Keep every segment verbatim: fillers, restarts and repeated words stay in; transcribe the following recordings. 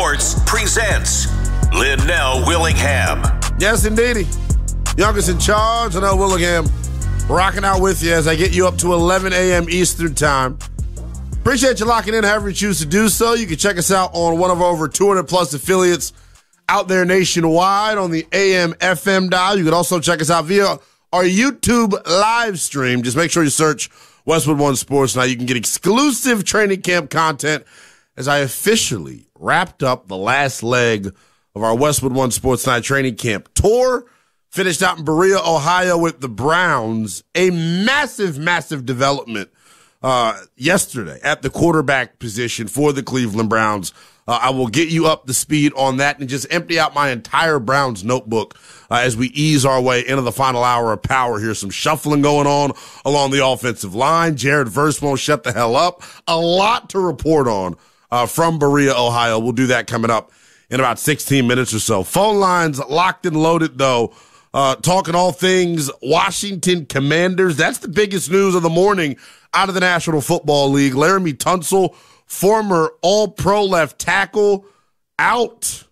Sports presents Linnell Willingham. Yes, indeedy. Youngest in charge, Linnell Willingham, rocking out with you as I get you up to eleven a.m. Eastern Time. Appreciate you locking in however you choose to do so. You can check us out on one of our over two hundred plus affiliates out there nationwide on the A M F M dial. You can also check us out via our YouTube live stream. Just make sure you search Westwood One Sports Night. You can get exclusive training camp content as I officially wrapped up the last leg of our Westwood One Sports Night training camp tour. Finished out in Berea, Ohio with the Browns. A massive, massive development uh, yesterday at the quarterback position for the Cleveland Browns. Uh, I will get you up to speed on that and just empty out my entire Browns notebook uh, as we ease our way into the final hour of power here. Some shuffling going on along the offensive line. Jared Verse won't shut the hell up. A lot to report on uh, from Berea, Ohio. We'll do that coming up in about sixteen minutes or so. Phone lines locked and loaded, though. Uh, talking all things Washington Commanders. That's the biggest news of the morning out of the National Football League. Laremy Tunsil, former all-pro left tackle, out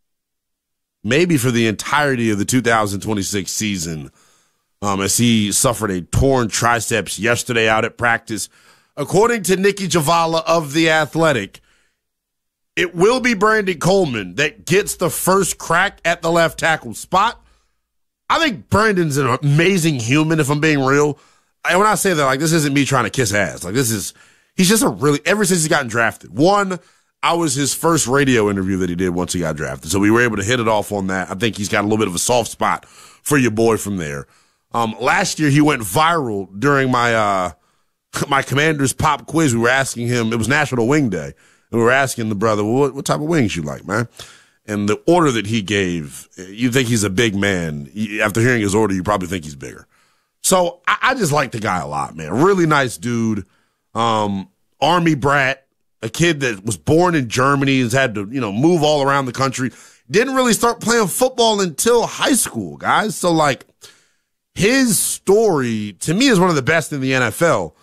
maybe for the entirety of the two thousand twenty-six season um, as he suffered a torn triceps yesterday out at practice. According to Nikki Javala of The Athletic, it will be Brandon Coleman that gets the first crack at the left tackle spot. I think Brandon's an amazing human, if I'm being real. And when I say that, like, this isn't me trying to kiss ass. Like, this is, he's just a really, ever since he's gotten drafted. One, I was his first radio interview that he did once he got drafted. So we were able to hit it off on that. I think he's got a little bit of a soft spot for your boy from there. Um, last year, he went viral during my, uh, my Commanders pop quiz. We were asking him, it was National Wing Day. And we were asking the brother, well, what, what type of wings you like, man? And the order that he gave, you think he's a big man. After hearing his order, you probably think he's bigger. So I, I just like the guy a lot, man. Really nice dude. Um, Army brat, a kid that was born in Germany, has had to, you know, move all around the country. Didn't really start playing football until high school, guys. So, like, his story, to me, is one of the best in the N F L.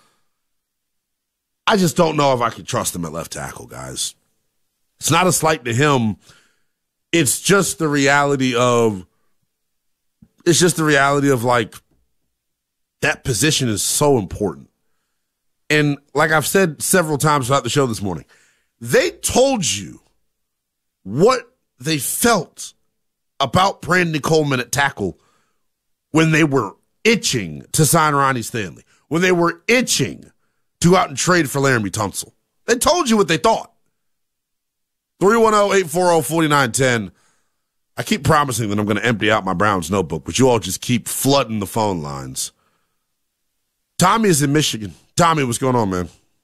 I just don't know if I can trust him at left tackle, guys. It's not a slight to him. It's just the reality of, it's just the reality of, like, that position is so important. And like I've said several times throughout the show this morning, they told you what they felt about Brandon Coleman at tackle when they were itching to sign Ronnie Stanley, when they were itching to go out and trade for Laremy Tunsil. They told you what they thought. three one zero, eight four zero, four nine one zero. I keep promising that I'm going to empty out my Browns notebook, but you all just keep flooding the phone lines. Tommy is in Michigan. Tommy, what's going on, man?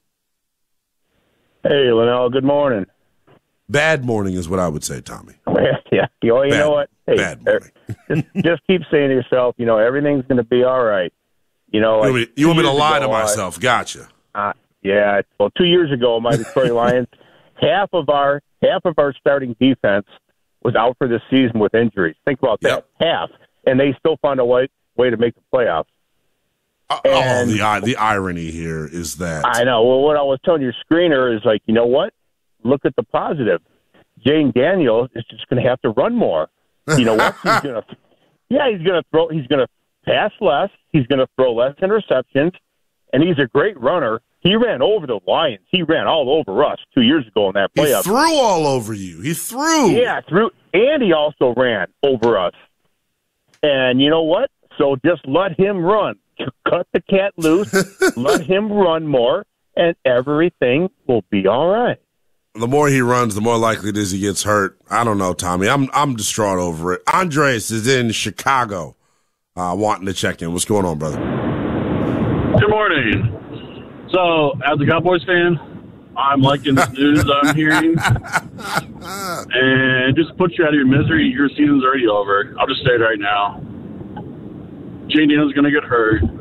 Hey, Linnell, good morning. Bad morning is what I would say, Tommy. Yeah, you know, you bad, know what? Hey, bad morning. just, just keep saying to yourself, you know, everything's going to be all right. You know, You like want me, you want me to two years lie ago, to myself. Gotcha. Uh, yeah, well, two years ago, my Detroit Lions, half of our half of our starting defense was out for the season with injuries. Think about that, Yep. half, and they still found a way way to make the playoffs. Uh, And- oh, the the irony here is that I know. Well, what I was telling your screener is like, you know what? Look at the positive. Jane Daniels is just going to have to run more. You know what? He's going to, yeah, he's going to throw. He's going to pass less. He's going to throw less interceptions, and he's a great runner. He ran over the Lions. He ran all over us two years ago in that he playoff. threw all over you. He threw. Yeah, through, and he also ran over us. And you know what? So just let him run. Cut the cat loose. Let him run more, and everything will be all right. The more he runs, the more likely it is he gets hurt. I don't know, Tommy. I'm I'm distraught over it. Andres is in Chicago, uh, wanting to check in. What's going on, brother? Good morning. So, as a Cowboys fan, I'm liking this news I'm hearing. And just to put you out of your misery, your season's already over. I'll just say it right now. Jane Daniels is going to get hurt.